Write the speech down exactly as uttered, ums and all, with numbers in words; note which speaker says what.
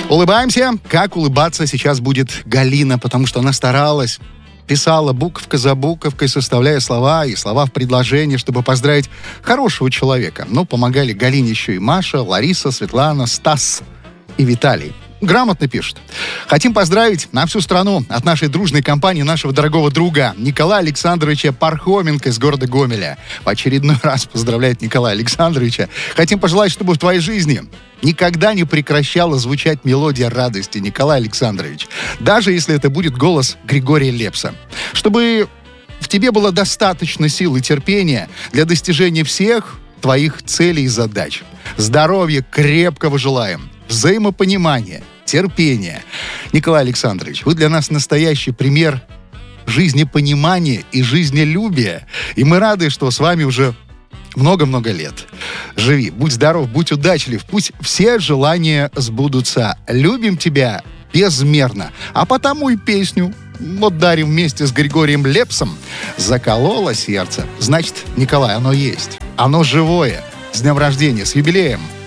Speaker 1: Улыбаемся. Как улыбаться сейчас будет Галина, потому что она старалась. Писала буковка за буковкой, составляя слова и слова в предложении, чтобы поздравить хорошего человека. Но помогали Галине еще и Маша, Лариса, Светлана, Стас и Виталий. Грамотно пишут. Хотим поздравить на всю страну от нашей дружной компании нашего дорогого друга Николая Александровича Пархоменко из города Гомеля. В очередной раз поздравляет Николая Александровича. Хотим пожелать, чтобы в твоей жизни никогда не прекращала звучать мелодия радости, Николай Александрович. Даже если это будет голос Григория Лепса. Чтобы в тебе было достаточно сил и терпения для достижения всех твоих целей и задач. Здоровья крепкого желаем. Взаимопонимания, терпения. Николай Александрович, вы для нас настоящий пример жизнепонимания и жизнелюбия. И мы рады, что с вами уже много-много лет. Живи, будь здоров, будь удачлив, пусть все желания сбудутся. Любим тебя безмерно. А потому и песню вот дарим вместе с Григорием Лепсом. Закололо сердце. Значит, Николай, оно есть. Оно живое. С днем рождения, с юбилеем.